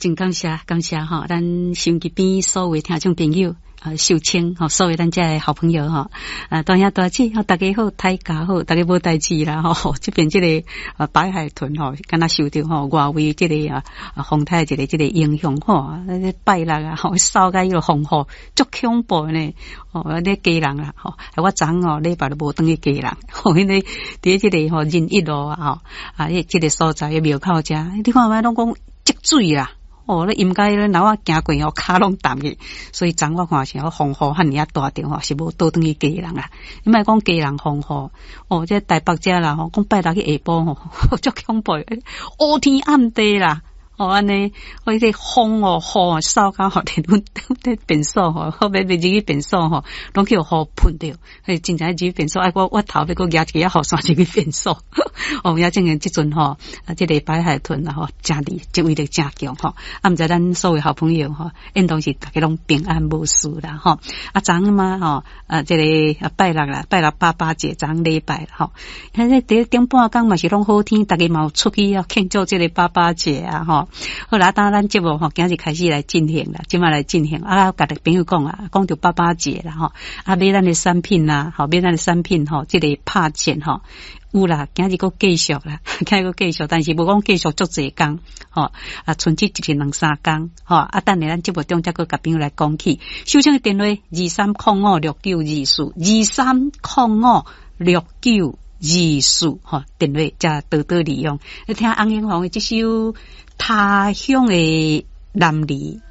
真感谢吼，咱收音机边所有听众朋友。秀清所有咱家的好朋友大兄大姐大家好，大家好，大家无代志啦这边这个白海豚敢若受到外围这个风台这个影响拜六扫甲迄个风雨足恐怖呢咧家人啦我昨礼拜都无转去家人因为伫这个仁义路这个所在庙口遮你看卖拢讲积水啦咧应该咧，我行过骹拢淡去，所以昨我看是风雨遐尔大条是无倒转去家人啦。你莫讲家人风雨这台北遮啦讲拜六去下晡足恐怖，乌天暗地啦。安尼，迄个风雨扫到伫变数后尾入去变数拢去雨喷着，所以真正入去变数。我头要搁举一个雨伞入去变数。也正经即阵这个白海豚啦真厉，即威力真强毋知咱所有好朋友应当是大家拢平安无事啦昨嘛这个拜六啦，拜六88节，昨礼拜啦伫顶半工嘛是拢好天，大家嘛有出去庆祝这个88节啊好啦，当咱节目今日开始来进行啦，今晚来进行甲大朋友讲讲到88节啦买咱的产品啦买咱的产品这个拍件有啦，今日搁继续啦，今日搁继续，但是无讲继续足济工剩只一天2-3工等下咱节目中再搁甲朋友来讲起。收听的电话23056924，23056924电话才多多利用。你听翁英红的这首他乡的男儿